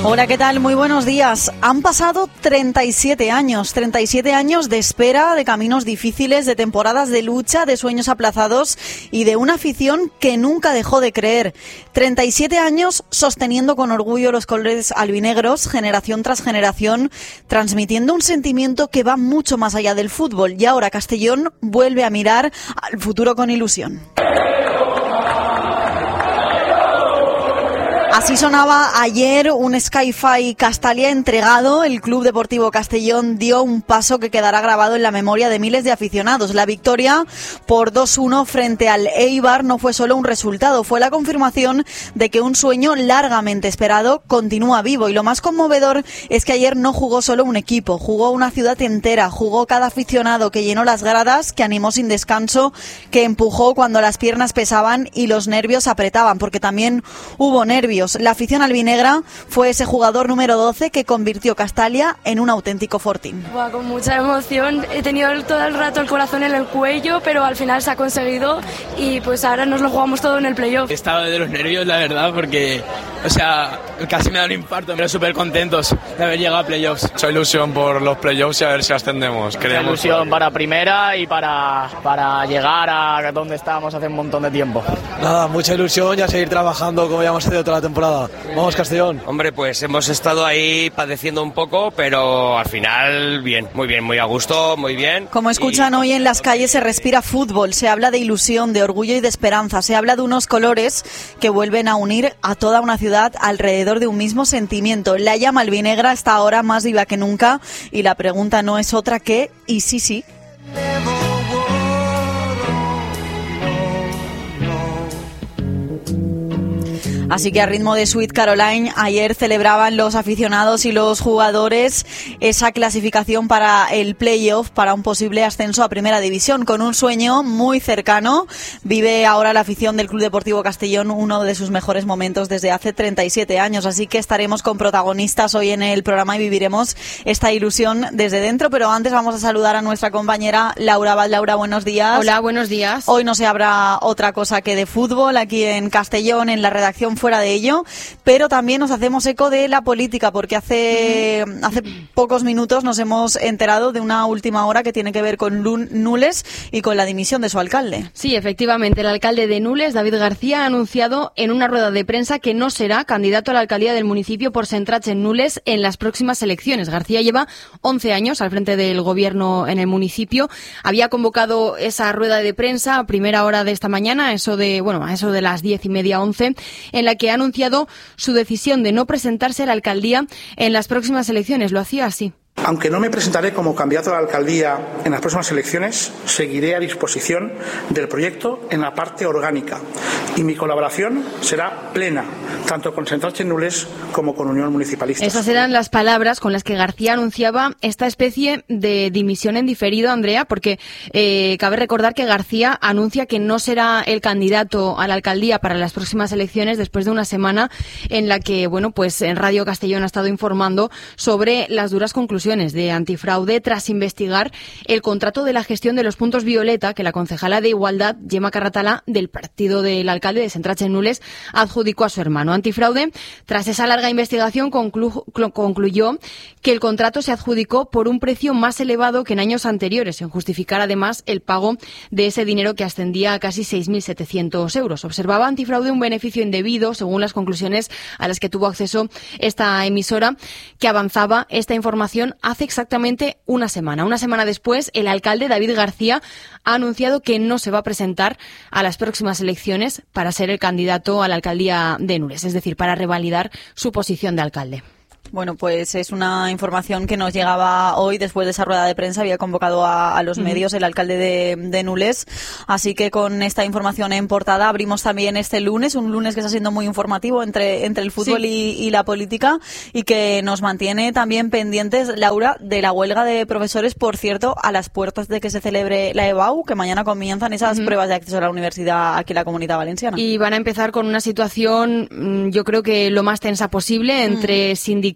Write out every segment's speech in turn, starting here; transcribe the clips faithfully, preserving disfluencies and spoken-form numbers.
Hola, ¿qué tal? Muy buenos días. Han pasado treinta y siete años, treinta y siete años de espera, de caminos difíciles, de temporadas de lucha, de sueños aplazados y de una afición que nunca dejó de creer. treinta y siete años sosteniendo con orgullo los colores albinegros, generación tras generación, transmitiendo un sentimiento que va mucho más allá del fútbol. Y ahora Castellón vuelve a mirar al futuro con ilusión. Así sonaba ayer un Sky-Fi Castalia entregado. El Club Deportivo Castellón dio un paso que quedará grabado en la memoria de miles de aficionados. La victoria por dos uno frente al Eibar no fue solo un resultado, fue la confirmación de que un sueño largamente esperado continúa vivo. Y lo más conmovedor es que ayer no jugó solo un equipo, jugó una ciudad entera, jugó cada aficionado que llenó las gradas, que animó sin descanso, que empujó cuando las piernas pesaban y los nervios apretaban, porque también hubo nervios. La afición albinegra fue ese jugador número doce que convirtió Castalia en un auténtico fortín. Buah, con mucha emoción, he tenido todo el rato el corazón en el cuello, pero al final se ha conseguido y pues ahora nos lo jugamos todo en el playoff. He estado de los nervios, la verdad, porque, o sea, casi me da un infarto, pero súper contentos de haber llegado a playoffs. Mucha ilusión por los playoffs y a ver si ascendemos. Mucha ilusión para primera y para, para llegar a donde estábamos hace un montón de tiempo. Nada, mucha ilusión y a seguir trabajando como ya hemos hecho toda la temporada. Vamos, Castellón. Hombre, pues hemos estado ahí padeciendo un poco, pero al final bien, muy bien, muy a gusto, muy bien. Como escuchan y... hoy en las calles se respira fútbol, se habla de ilusión, de orgullo y de esperanza, se habla de unos colores que vuelven a unir a toda una ciudad alrededor de un mismo sentimiento. La llama albinegra está ahora más viva que nunca y la pregunta no es otra que ¿y sí, sí? Así que a ritmo de Sweet Caroline, ayer celebraban los aficionados y los jugadores esa clasificación para el playoff, para un posible ascenso a Primera División. Con un sueño muy cercano, vive ahora la afición del Club Deportivo Castellón uno de sus mejores momentos desde hace treinta y siete años. Así que estaremos con protagonistas hoy en el programa y viviremos esta ilusión desde dentro. Pero antes vamos a saludar a nuestra compañera Laura Val. Laura, buenos días. Hola, buenos días. Hoy no se habrá otra cosa que de fútbol aquí en Castellón, en la redacción fuera de ello, pero también nos hacemos eco de la política porque hace hace pocos minutos nos hemos enterado de una última hora que tiene que ver con Nules y con la dimisión de su alcalde. Sí, efectivamente, el alcalde de Nules, David García, ha anunciado en una rueda de prensa que no será candidato a la alcaldía del municipio por Centrats en Nules en las próximas elecciones. García lleva once años al frente del gobierno en el municipio. Había convocado esa rueda de prensa a primera hora de esta mañana, eso de, bueno, a eso de las diez y media, once, en la que ha anunciado su decisión de no presentarse a la alcaldía en las próximas elecciones. Lo hacía así. Aunque no me presentaré como candidato a la alcaldía en las próximas elecciones, seguiré a disposición del proyecto en la parte orgánica y mi colaboración será plena, tanto con Centrats en Nules como con Unión Municipalista. Esas eran las palabras con las que García anunciaba esta especie de dimisión en diferido, Andrea, porque eh, cabe recordar que García anuncia que no será el candidato a la alcaldía para las próximas elecciones después de una semana en la que, bueno, pues en Radio Castellón ha estado informando sobre las duras conclusiones de antifraude tras investigar el contrato de la gestión de los puntos violeta que la concejala de Igualdad, Gemma Carratala, del partido del alcalde de Centrats en Nules, adjudicó a su hermano. Antifraude, tras esa larga investigación, conclu- concluyó que el contrato se adjudicó por un precio más elevado que en años anteriores, sin justificar además el pago de ese dinero que ascendía a casi seis mil setecientos euros. Observaba Antifraude un beneficio indebido, según las conclusiones a las que tuvo acceso esta emisora, que avanzaba esta información hace exactamente una semana. Una semana después, el alcalde David García ha anunciado que no se va a presentar a las próximas elecciones para ser el candidato a la alcaldía de Nules, es decir, para revalidar su posición de alcalde. Bueno, pues es una información que nos llegaba hoy después de esa rueda de prensa. Había convocado a, a los medios el alcalde de, de Nules. Así que con esta información en portada abrimos también este lunes, un lunes que está siendo muy informativo entre, entre el fútbol sí. y, y la política y que nos mantiene también pendientes, Laura, de la huelga de profesores, por cierto, a las puertas de que se celebre la EBAU, que mañana comienzan esas uh-huh. pruebas de acceso a la universidad aquí en la Comunidad Valenciana. Y van a empezar con una situación, yo creo que lo más tensa posible, entre uh-huh. sindicatos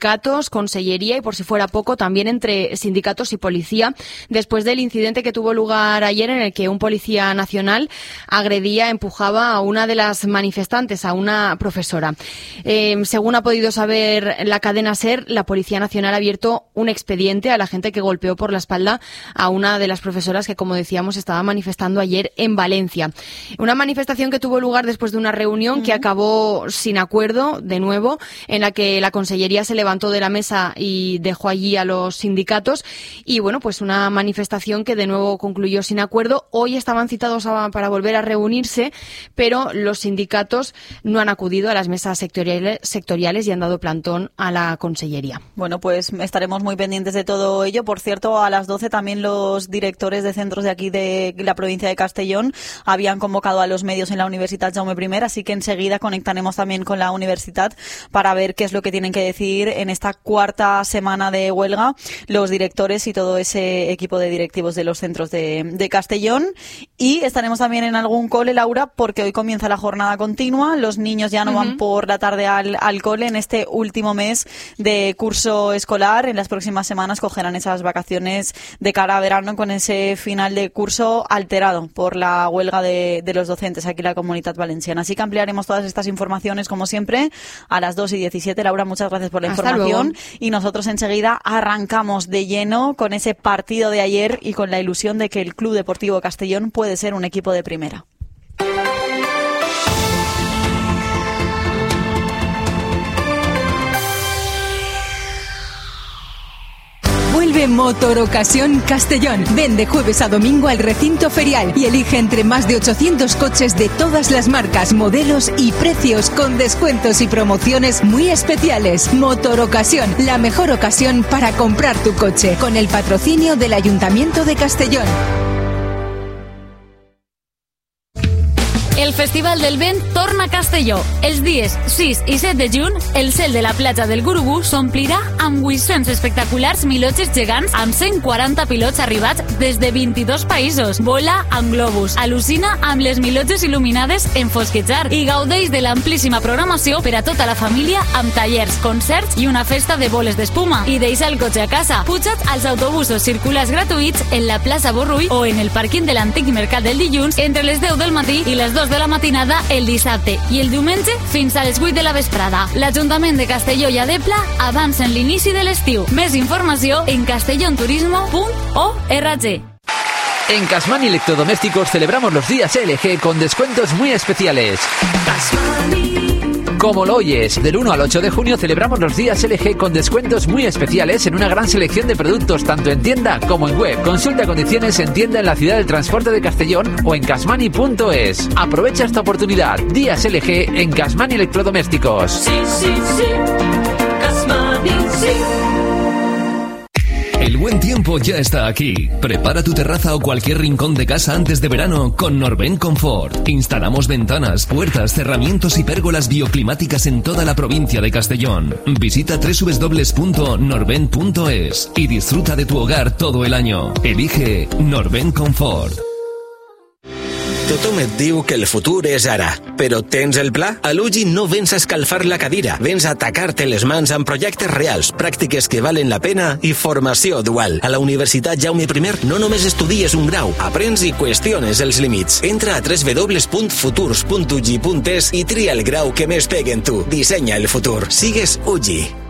sindicatos, consellería y, por si fuera poco, también entre sindicatos y policía, después del incidente que tuvo lugar ayer en el que un policía nacional agredía, empujaba a una de las manifestantes, a una profesora. Eh, según ha podido saber la cadena SER, la Policía Nacional ha abierto un expediente a la gente que golpeó por la espalda a una de las profesoras que, como decíamos, estaba manifestando ayer en Valencia. Una manifestación que tuvo lugar después de una reunión uh-huh. que acabó sin acuerdo, de nuevo, en la que la Consellería se levantó de la mesa y dejó allí a los sindicatos. Y bueno, pues una manifestación que de nuevo concluyó sin acuerdo. Hoy estaban citados a, para volver a reunirse, pero los sindicatos no han acudido a las mesas sectoriales, sectoriales y han dado plantón a la Consellería. Bueno, pues estaremos muy pendientes de todo ello. Por cierto, a las doce también los directores de centros de aquí de la provincia de Castellón habían convocado a los medios en la Universitat Jaume primero, así que enseguida conectaremos también con la universidad para ver qué es lo que tienen que decir en esta cuarta semana de huelga los directores y todo ese equipo de directivos de los centros de, de Castellón. Y estaremos también en algún cole, Laura, porque hoy comienza la jornada continua. Los niños ya no uh-huh. van por la tarde al, al cole en este último mes de curso escolar. En las próximas semanas cogerán esas vacaciones de cara a verano con ese final de curso alterado por la huelga de, de los docentes aquí en la Comunitat Valenciana. Así que ampliaremos todas estas informaciones, como siempre, a las dos y diecisiete. Laura, muchas gracias por la Hasta información. Luego. Y nosotros enseguida arrancamos de lleno con ese partido de ayer y con la ilusión de que el Club Deportivo Castellón puede ser un equipo de primera. Vuelve Motor Ocasión Castellón. Ven de jueves a domingo al recinto ferial y elige entre más de ochocientos coches de todas las marcas, modelos y precios con descuentos y promociones muy especiales. Motor Ocasión, la mejor ocasión para comprar tu coche, con el patrocinio del Ayuntamiento de Castellón. El Festival del Vent torna a Castelló. Els dies sis i set de juny, el cel de la platja del Gurugú s'omplirà amb vuit-cents espectaculars milotges gegants amb cent quaranta pilots arribats des de vint-i-dos països. Vola amb globus, al·lucina amb les milotges il·luminades en fosquejar i gaudeix de l'amplíssima programació per a tota la família amb tallers, concerts i una festa de boles d'espuma. I deixa el cotxe a casa. Puja't als autobusos circulars gratuïts en la plaça Borrull o en el pàrquing de l'antic mercat del dilluns entre les deu del matí i les dos de la matinada el dissabte i el diumenge fins a les vuit de la vesprada. L'Ajuntament de Castelló i Adepla avancen l'inici de l'estiu. Més informació en castellonturismo punt org. En Casmani Electrodomésticos celebramos los días L G con descuentos muy especiales. Como lo oyes, del uno al ocho de junio celebramos los días L G con descuentos muy especiales en una gran selección de productos, tanto en tienda como en web. Consulta condiciones en tienda en la ciudad del transporte de Castellón o en casmani punto es. Aprovecha esta oportunidad. Días L G en Casmani Electrodomésticos. Sí, sí, sí. Casmani, sí. El buen tiempo ya está aquí. Prepara tu terraza o cualquier rincón de casa antes de verano con Norben Confort. Instalamos ventanas, puertas, cerramientos y pérgolas bioclimáticas en toda la provincia de Castellón. Visita doble u doble u doble u punto norben punto es y disfruta de tu hogar todo el año. Elige Norben Confort. Tothom et diu que el futur és ara, però tens el pla? A l'U G I no vens a escalfar la cadira, vens a atacar-te les mans amb projectes reals, pràctiques que valen la pena i formació dual. A la Universitat Jaume primero no només estudies un grau, aprens i qüestiones els límits. Entra a doble u doble u doble u punt futurs punt u g i punt es i tria el grau que més pegui en tu. Dissenya el futur. Sigues U G I.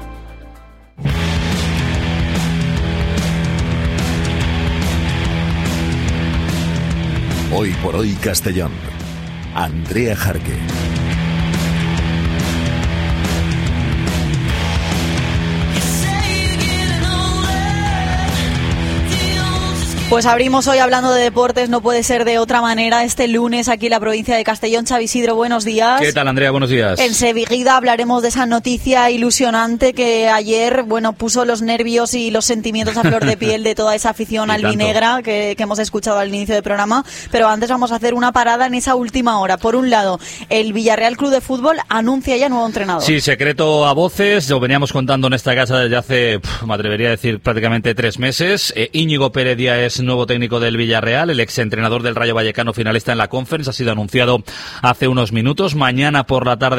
Hoy por hoy Castellón. Andrea Jarque. Pues abrimos hoy hablando de deportes, no puede ser de otra manera, este lunes aquí en la provincia de Castellón. Xavi Isidro, buenos días. ¿Qué tal, Andrea? Buenos días. Enseguida hablaremos de esa noticia ilusionante que ayer, bueno, puso los nervios y los sentimientos a flor de piel de toda esa afición albinegra que, que hemos escuchado al inicio del programa. Pero antes vamos a hacer una parada en esa última hora. Por un lado, el Villarreal Club de Fútbol anuncia ya nuevo entrenador. Sí, secreto a voces, lo veníamos contando en esta casa desde hace, pff, me atrevería a decir, prácticamente tres meses. Eh, Íñigo Peredia es nuevo técnico del Villarreal, el exentrenador del Rayo Vallecano finalista en la Conference, ha sido anunciado hace unos minutos. Mañana por la tarde